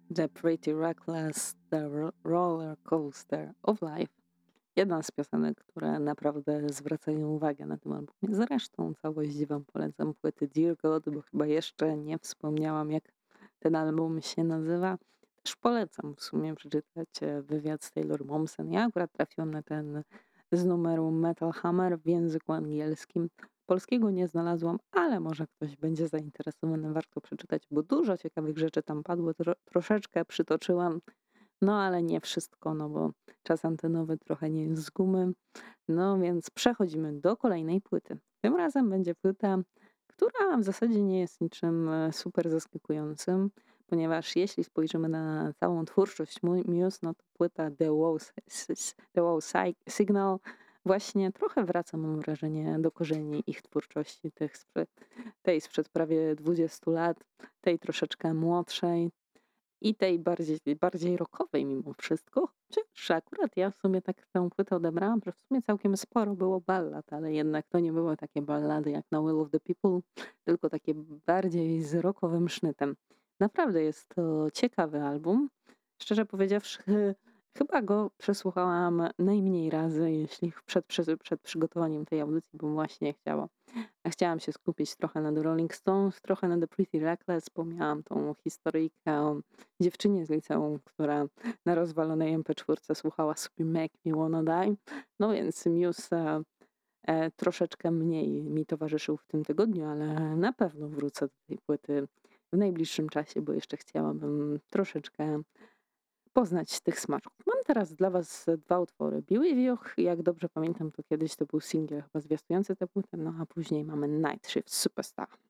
The Pretty Reckless, Roller Coaster of Life. Jedna z piosenek, które naprawdę zwracają uwagę na tym albumie. Zresztą całość wam polecam płyty Dear God, bo chyba jeszcze nie wspomniałam, jak ten album się nazywa. Też polecam w sumie przeczytać wywiad z Taylor Momsen. Ja akurat trafiłam na ten z numeru Metal Hammer w języku angielskim. Polskiego nie znalazłam, ale może ktoś będzie zainteresowany, warto przeczytać, bo dużo ciekawych rzeczy tam padło. Troszeczkę przytoczyłam, no ale nie wszystko, no bo czas antenowy trochę nie jest z gumy. No więc przechodzimy do kolejnej płyty. Tym razem będzie płyta, która w zasadzie nie jest niczym super zaskakującym, ponieważ jeśli spojrzymy na całą twórczość Muse, no to płyta The Wow Signal właśnie trochę wraca, mam wrażenie, do korzeni ich twórczości, tej sprzed prawie 20 lat, tej troszeczkę młodszej, i tej bardziej rockowej mimo wszystko. Chociaż akurat ja w sumie tak tę płytę odebrałam, że w sumie całkiem sporo było ballad, ale jednak to nie były takie ballady jak na Will of the People, tylko takie bardziej z rockowym sznytem. Naprawdę jest to ciekawy album. Szczerze powiedziawszy, chyba go przesłuchałam najmniej razy, jeśli przed przygotowaniem tej audycji, bo właśnie chciałam się skupić trochę na The Rolling Stones, trochę na The Pretty Reckless, bo miałam tą historyjkę o dziewczynie z liceum, która na rozwalonej MP4 słuchała sobie Make Me Wanna Die. No więc Muse troszeczkę mniej mi towarzyszył w tym tygodniu, ale na pewno wrócę do tej płyty w najbliższym czasie, bo jeszcze chciałabym troszeczkę poznać tych smaczków. Mam teraz dla was 2 utwory. Be With You, jak dobrze pamiętam, to kiedyś to był singiel chyba zwiastujący tę płytę, no a później mamy Night Shift Superstar.